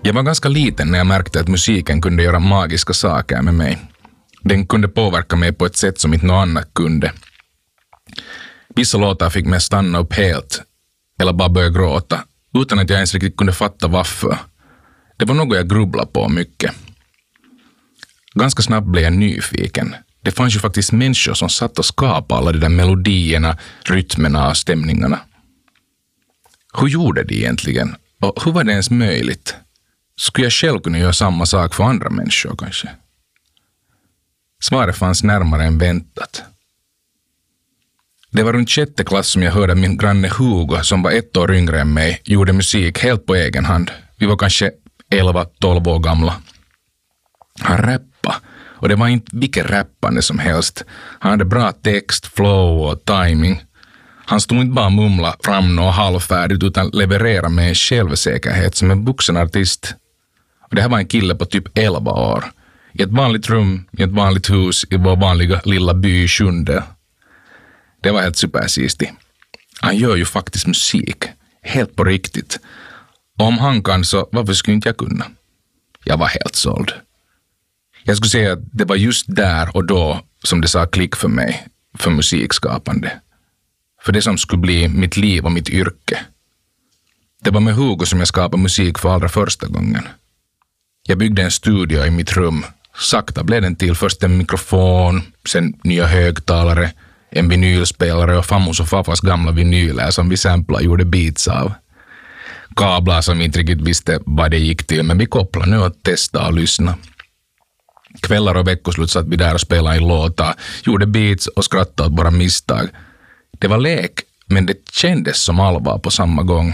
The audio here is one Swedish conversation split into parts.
Jag var ganska liten när jag märkte att musiken kunde göra magiska saker med mig. Den kunde påverka mig på ett sätt som inte något annat kunde. Vissa låtar fick mig stanna upp helt eller bara börja gråta utan att jag ens riktigt kunde fatta varför. Det var något jag grubblade på mycket. Ganska snabbt blev jag nyfiken. Det fanns ju faktiskt människor som satt och skapade alla de där melodierna, rytmerna och stämningarna. Hur gjorde de egentligen? Och hur var det ens möjligt? Skulle jag själv kunna göra samma sak för andra människor kanske? Svaret fanns närmare än väntat. Det var runt 6:e klass som jag hörde min granne Hugo, som var 1 år yngre än mig, gjorde musik helt på egen hand. Vi var kanske 11-12 år gamla. Han rappade, och det var inte vilket rappande som helst. Han hade bra text, flow och timing. Han stod inte bara mumla fram något halvfärdigt utan leverera med en självsäkerhet som en vuxen artist. Och det här var en kille på typ 11 år. I ett vanligt rum, i ett vanligt hus, i vår vanliga lilla by i Sjunde. Det var helt supersistigt. Han gör ju faktiskt musik. Helt på riktigt. Och om han kan så varför skulle inte jag kunna? Jag var helt såld. Jag skulle säga att det var just där och då som det sa klick för mig. För musikskapande. För det som skulle bli mitt liv och mitt yrke. Det var med Hugo som jag skapade musik för allra första gången. Jag byggde en studio i mitt rum. Sakta blev den till först en mikrofon, sen nya högtalare, en vinylspelare och fammos och faffas gamla vinyler som vi samplade gjorde beats av. Kablar som vi inte riktigt visste vad det gick till, men vi kopplade nu och testade och lyssnade. Kvällar och veckoslut satt vi där och spelade in låtar, gjorde beats och skrattade åt våra misstag. Det var lek, men det kändes som allvar på samma gång.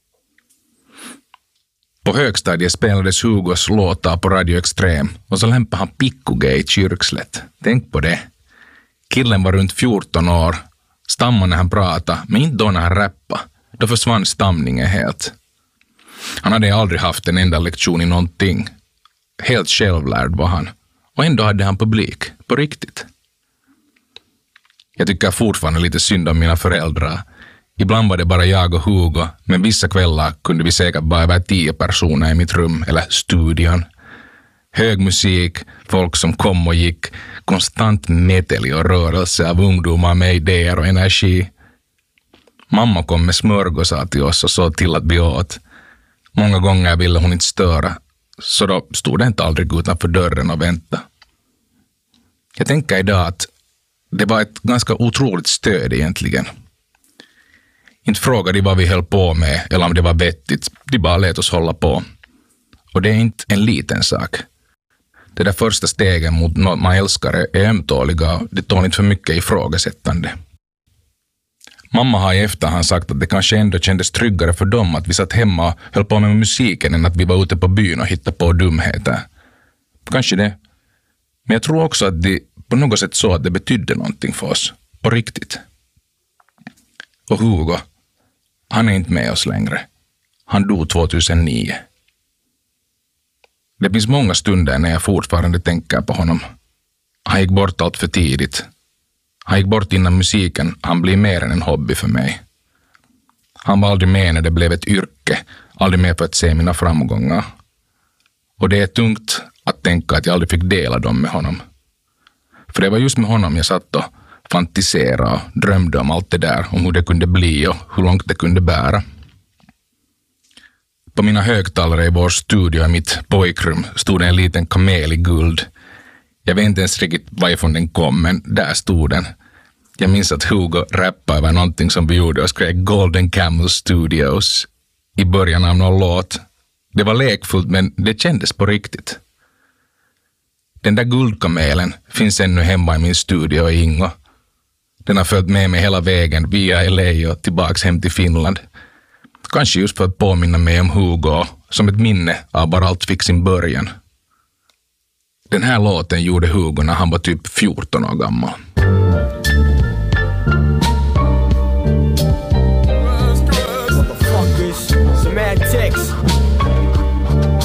På högstadiet spelades Hugos låtar på Radio Extrem och så lämpade han Pikkugge i Kyrkslätt. Tänk på det. Killen var runt 14 år, stammade när han pratade, men inte då när han rappade. Då försvann stamningen helt. Han hade aldrig haft en enda lektion i någonting. Helt självlärd var han. Och ändå hade han publik, på riktigt. Jag tycker fortfarande lite synd om mina föräldrar. Ibland var det bara jag och Hugo, men vissa kvällar kunde vi säkert vara över 10 personer i mitt rum eller studion. Hög musik, folk som kom och gick, konstant metel och rörelse av ungdomar med idéer och energi. Mamma kom med smörgåsar till oss och så till att vi åt. Många gånger ville hon inte störa, så då stod det inte aldrig utanför dörren och väntade. Jag tänker idag att det var ett ganska otroligt stöd egentligen. Inte frågade de vad vi höll på med eller om det var vettigt. De bara lät oss hålla på. Och det är inte en liten sak. Det där första stegen mot något man älskar är ömtåliga och det tål inte för mycket ifrågasättande. Mamma har i efterhand sagt att det kanske ändå kändes tryggare för dem att vi satt hemma och höll på med musiken än att vi var ute på byn och hittade på dumheter. Kanske det. Men jag tror också att det på något sätt så att det betydde någonting för oss. På riktigt. Och Hugo, han är inte med oss längre. Han dog 2009. Det finns många stunder när jag fortfarande tänker på honom. Han gick bort allt för tidigt. Han gick bort innan musiken han blev mer än en hobby för mig. Han var aldrig med när det blev ett yrke. Aldrig med för att se mina framgångar. Och det är tungt att tänka att jag aldrig fick dela dem med honom. För det var just med honom jag satt och fantiserade och drömde om allt det där. Om hur det kunde bli och hur långt det kunde bära. På mina högtalare i vår studio i mitt pojkrum stod en liten kamel i guld. Jag vet inte ens riktigt varifrån den kom, men där stod den. Jag minns att Hugo rappade över någonting som vi gjorde och skrev Golden Camel Studios i början av någon låt. Det var lekfullt, men det kändes på riktigt. Den där guldkamelen finns ännu hemma i min studio i Ingo. Den har följt med mig hela vägen via LA och tillbaks hem till Finland. Kanske just för att påminna mig om Hugo, som ett minne av bara allt fick sin början. Den här låten gjorde Hugo när han var typ 14 år gammal.